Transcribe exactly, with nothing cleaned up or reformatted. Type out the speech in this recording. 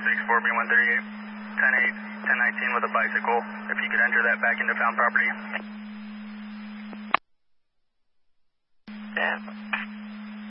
six four B one thirty-eight, ten eight, ten nineteen with a bicycle. If you could enter that back into found property. Yeah.